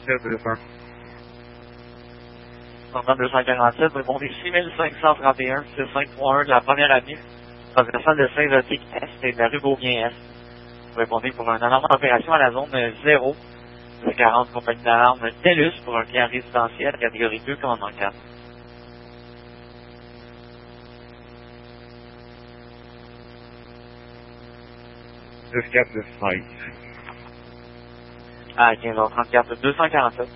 200. Central 247, vous répondez 6531, 6531 de la première avenue, transversale de Saint-Zotique Est et de la rue Beaubien-Est. Vous répondez pour un alarme d'opération à la zone 0, de 40 compagnie d'alarme TELUS pour un client résidentiel catégorie 2, commandement 4. 2495. À 15h34, 247.